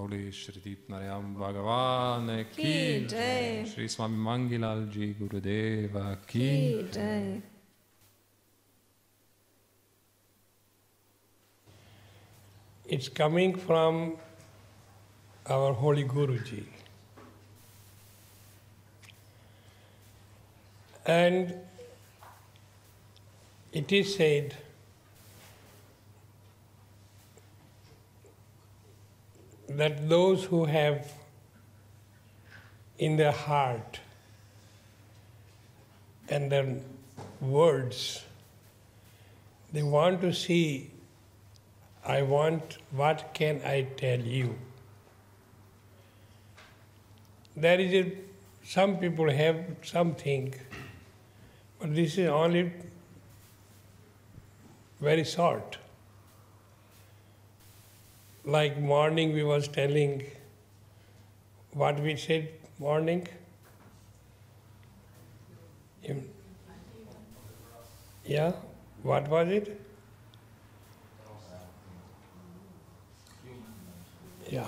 Holy Shri Deep Narayam Bhagavan Ki Jai, Shri Swami Mangilal Ji Gurudeva Ki Jai. It's coming from our Holy Guruji. And it is said that those who have in their heart and their words, they want to see, what can I tell you? Some people have something, but this is only very short. Like morning we was telling, what we said morning? Yeah, what was it? Yeah.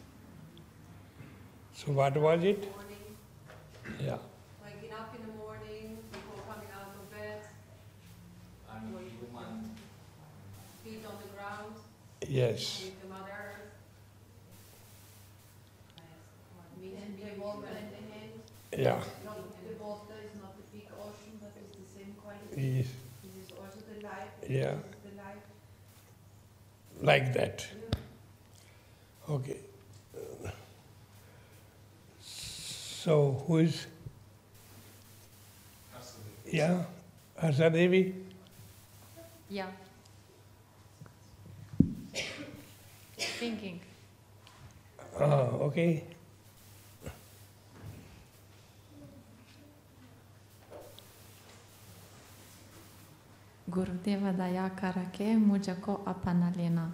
So what was it? Yeah. Waking up in the morning, before coming out of bed, feet on the ground, Yes. with the Mother Earth, meeting people in the hand. Yeah. The water is not the big ocean, but it's the same quality. Yes. This is also the life. Yeah. This is the life. Like that. Okay. So who is? Yeah, Harsa Devi? Yeah. Thinking. Okay. Gurudeva Daya Karake Mujako Apanalena.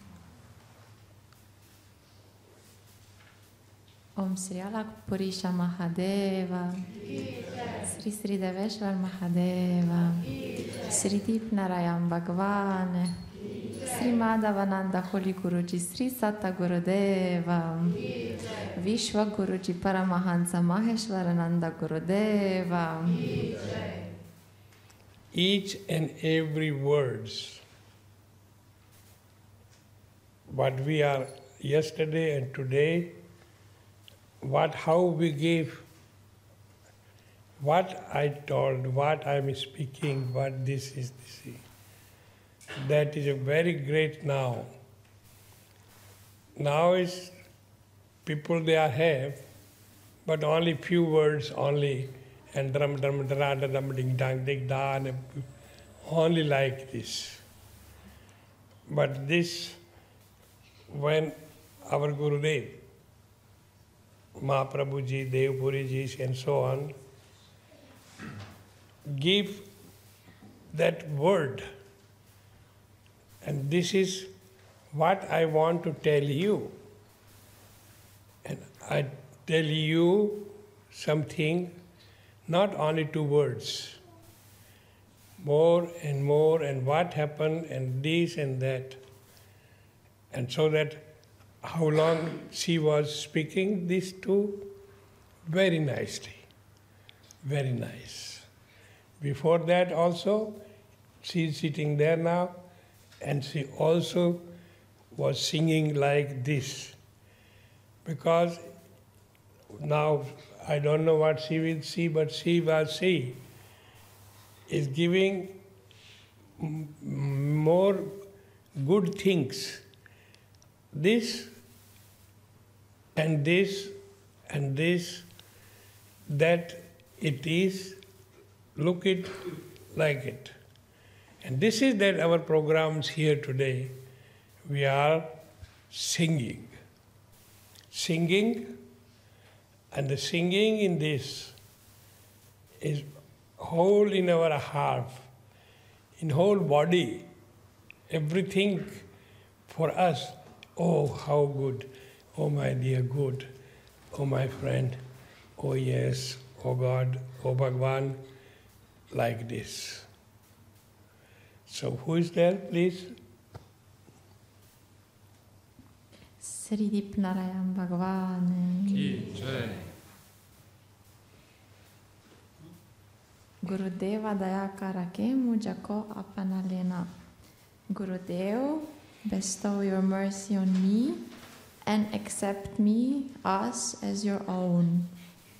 Om Sri Alak Purisha Mahadeva, Sri Sri Deveshwar Mahadeva, Sri Deep Narayam Bhagavane, Sri Madhavananda Holy Guruji, Sri Satta Gurudeva, Vishwa Guruji Paramahansa Maheshwarananda Gurudeva. Each and every words, what we are yesterday and today, how we gave, what I told, what I am speaking, what this is. That is a very great now. Now is people they have, but only few words only, and drum drum dra da dum ding dang ding da, and only like this. But this, when our Gurudev, Mahaprabhuji, Devpuriji, and so on, give that word. And this is what I want to tell you. And I tell you something, not only 2 words, more, and what happened, and this and that. And so that how long she was speaking these 2? Very nicely, very nice. Before that also, she is sitting there now, and she also was singing like this. Because now, I don't know what she will see, but she is giving more good things. This and this and this, that it is, look it like it. And this is that our programs here today, we are singing. Singing, and the singing in this is whole in our heart, in whole body, everything for us. Oh, how good. Oh, my dear good. Oh, my friend. Oh, yes. Oh, God. Oh, Bhagwan. Like this. So, who is there, please? Sridip Narayam Bhagavane Ki Jai. Gurudeva Dayakarake Mujako Apanalena. Gurudev, bestow your mercy on me and accept me, us, as your own.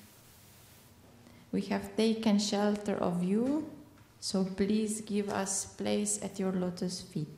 We have taken shelter of you, so please give us place at your lotus feet.